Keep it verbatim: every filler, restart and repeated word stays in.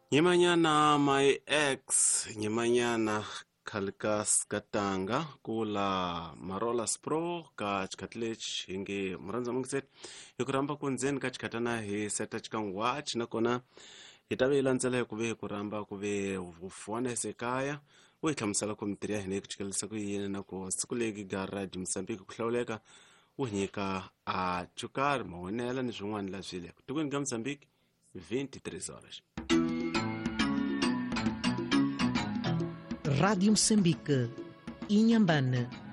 Nyamanyana my ex nyamanyana Kalkas Katanga kula Marola Spro ka chikatlech hinge muranza mungset yokuramba kunzen ka chikatana he seta chikan watch nakona itabe ilanzela kuve kuramba kuve ufone sekaya wethamsala kumtiria hine kuchikalisa kuyina nako sikulegi garage Mozambique kuhlawuleka unyika a chukar mawonela ni swin'wana la swile tukuni ka Mozambique vinte-três horas. Rádio Moçambique, Inhambane